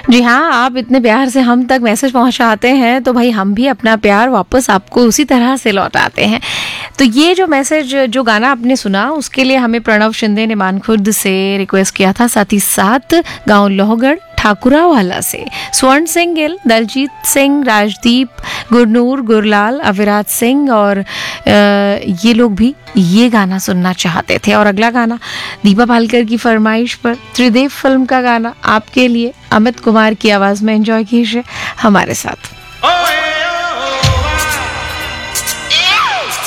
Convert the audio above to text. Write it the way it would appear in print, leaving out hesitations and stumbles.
जी हाँ, आप इतने प्यार से हम तक मैसेज पहुंचाते हैं तो भाई हम भी अपना प्यार वापस आपको उसी तरह से लौटाते हैं। तो ये जो मैसेज, जो गाना आपने सुना, उसके लिए हमें प्रणव शिंदे ने मानखुर्द से रिक्वेस्ट किया था, साथ ही साथ गांव लोहगढ़ ठाकुरावाला से स्वर्ण सिंह गिल, दलजीत सिंह, राजदीप, गुरनूर, गुरलाल, अविराज सिंह और ये लोग भी ये गाना सुनना चाहते थे। और अगला गाना दीपा पालकर की फरमाइश पर त्रिदेव फिल्म का गाना आपके लिए अमित कुमार की आवाज में एंजॉय कीजिए हमारे साथ।